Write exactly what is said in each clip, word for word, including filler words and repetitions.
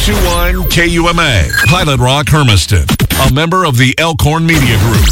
two one K U M A, Pilot Rock, Hermiston, a member of the Elkhorn Media Group.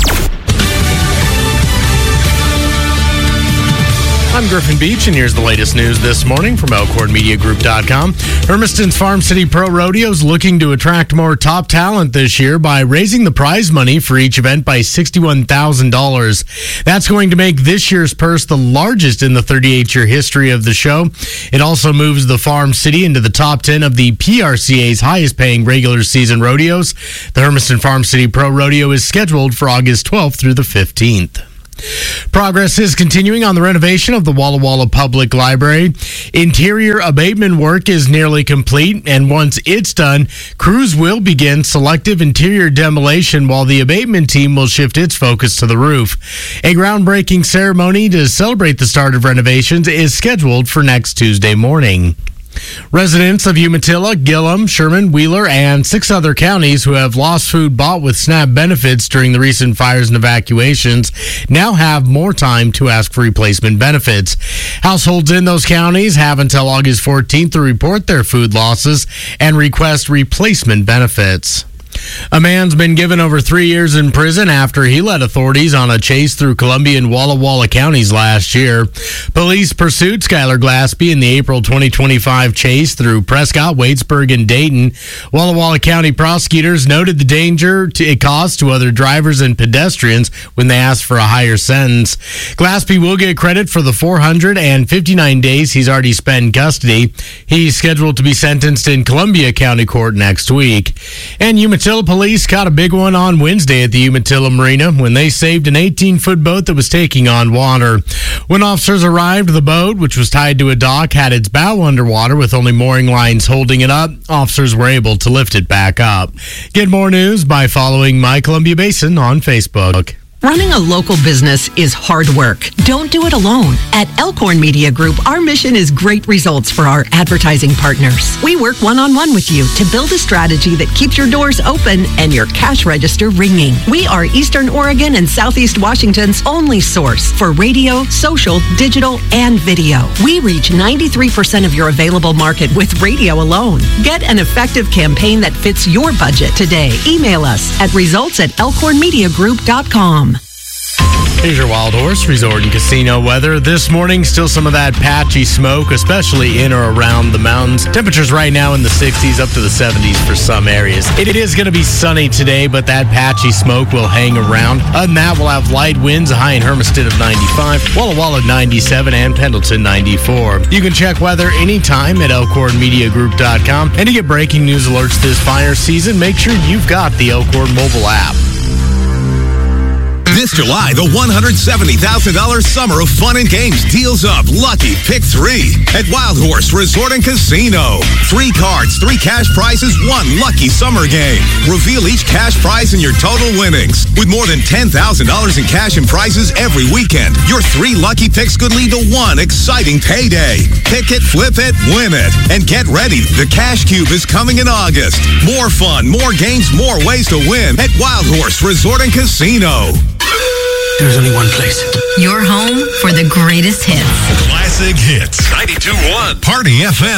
I'm Griffin Beach, and here's the latest news this morning from Elkhorn Media Group dot com. Hermiston's Farm City Pro Rodeo is looking to attract more top talent this year by raising the prize money for each event by sixty-one thousand dollars. That's going to make this year's purse the largest in the thirty-eight year history of the show. It also moves the Farm City into the top ten of the P R C A's highest-paying regular season rodeos. The Hermiston Farm City Pro Rodeo is scheduled for August twelfth through the fifteenth. Progress is continuing on the renovation of the Walla Walla Public Library. Interior abatement work is nearly complete, and once it's done, crews will begin selective interior demolition while the abatement team will shift its focus to the roof. A groundbreaking ceremony to celebrate the start of renovations is scheduled for next Tuesday morning. Residents of Umatilla, Gillum, Sherman, Wheeler, and six other counties who have lost food bought with SNAP benefits during the recent fires and evacuations now have more time to ask for replacement benefits. Households in those counties have until August fourteenth to report their food losses and request replacement benefits. A man's been given over three years in prison after he led authorities on a chase through Columbia and Walla Walla counties last year. Police pursued Skylar Glaspie in the April twenty twenty-five chase through Prescott, Waitsburg, and Dayton. Walla Walla County prosecutors noted the danger to, it caused to other drivers and pedestrians when they asked for a higher sentence. Glaspie will get credit for the four hundred fifty-nine days he's already spent in custody. He's scheduled to be sentenced in Columbia County Court next week. And Umatilla police caught a big one on Wednesday at the Umatilla Marina when they saved an eighteen foot boat that was taking on water. When officers arrived, the boat, which was tied to a dock, had its bow underwater with only mooring lines holding it up. Officers were able to lift it back up. Get more news by following My Columbia Basin on Facebook. Running a local business is hard work. Don't do it alone. At Elkhorn Media Group, our mission is great results for our advertising partners. We work one-on-one with you to build a strategy that keeps your doors open and your cash register ringing. We are Eastern Oregon and Southeast Washington's only source for radio, social, digital, and video. We reach ninety-three percent of your available market with radio alone. Get an effective campaign that fits your budget today. Email us at results at elkhorn media group dot com. Here's your Wild Horse Resort and Casino weather. This morning, still some of that patchy smoke, especially in or around the mountains. Temperatures right now in the sixties, up to the seventies for some areas. It is going to be sunny today, but that patchy smoke will hang around. Other than that, we'll have light winds, a high in Hermiston of ninety-five, Walla Walla ninety-seven, and Pendleton ninety-four. You can check weather anytime at elkhorn media group dot com. And to get breaking news alerts this fire season, make sure you've got the Elkhorn mobile app. This July, the one hundred seventy thousand dollars Summer of Fun and Games deals up Lucky Pick three at Wild Horse Resort and Casino. Three cards, three cash prizes, one lucky summer game. Reveal each cash prize and your total winnings. With more than ten thousand dollars in cash and prizes every weekend, your three lucky picks could lead to one exciting payday. Pick it, flip it, win it. And get ready, the Cash Cube is coming in August. More fun, more games, more ways to win at Wild Horse Resort and Casino. There's only one place. Your home for the greatest hits. Classic Hits. ninety-two point one Party F M.